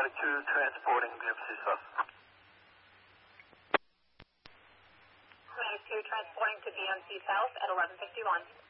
transporting BMC South. 22 transporting to BMC South at 11:51.